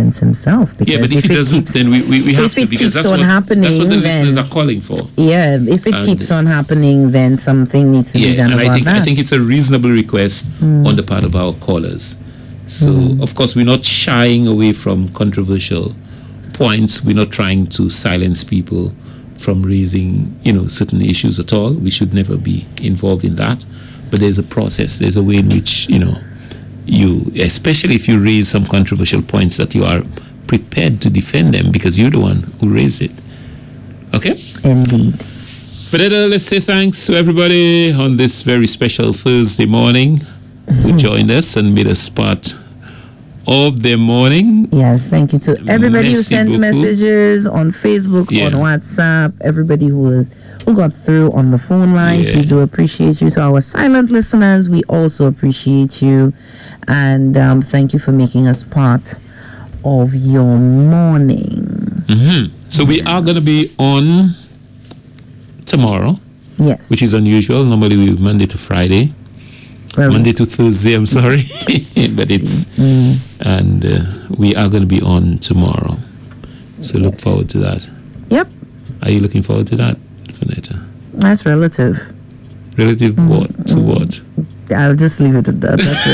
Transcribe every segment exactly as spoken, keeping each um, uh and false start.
silence himself. Because yeah, but if, if he it doesn't, keeps, then we, we, we have if to, it because keeps that's on what, happening, that's what the then, listeners are calling for. Yeah, if it And- keeps on happening, then something needs to Yeah, be done and about I think that. I think it's a reasonable request on the part of our callers. So, of course, we're not shying away from controversial points. We're not trying to silence people from raising, you know, certain issues at all. We should never be involved in that. But there's a process. There's a way in which, you know, you, especially if you raise some controversial points, that you are prepared to defend them because you're the one who raised it. Okay? Indeed. But uh, let's say thanks to everybody on this very special Thursday morning who joined us and made us part of their morning. Yes, thank you to everybody who Merci sent beaucoup. messages on Facebook, Yeah. on WhatsApp, everybody who was who got through on the phone lines. Yeah. We do appreciate you. To our silent listeners, we also appreciate you. And um, thank you for making us part of your morning. Mm-hmm. So we are going to be on tomorrow, Yes. which is unusual. Normally we Monday to Friday. Very- Monday to Thursday, I'm sorry. But it's, Mm, and uh, we are going to be on tomorrow. So look Yes. forward to that. Yep, Are you looking forward to that, Vanetta? that's relative. Relative what? To what? I'll just leave it at that. That's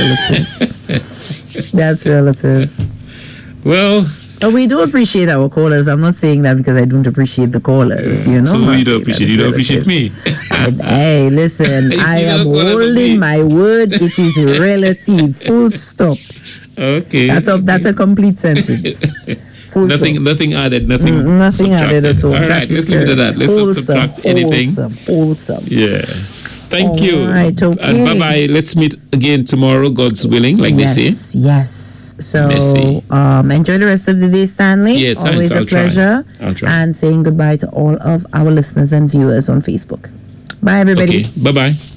relative. That's relative. Well, But we do appreciate our callers. I'm not saying that because I don't appreciate the callers. You know, so I'm not you don't saying appreciate, that. you don't It's appreciate relative. me. I- hey, listen, You I see, am that's what I holding mean. my word. It is relative. Full stop. Okay. That's a that's a complete sentence. Full Nothing, stop. nothing added, nothing, Mm, nothing added subtracted. at all. All That right, is let's leave it at correct. that. Let's not Wholesome, subtract anything. Wholesome, wholesome. Yeah. Thank All you. right, okay. And bye bye. Let's meet again tomorrow, God's willing, like Yes, they say. yes. So Merci. um, enjoy the rest of the day, Stanley. Yeah, thanks. Always a I'll try. pleasure. I'll try. And saying goodbye to all of our listeners and viewers on Facebook. Bye, everybody. Okay. Bye bye.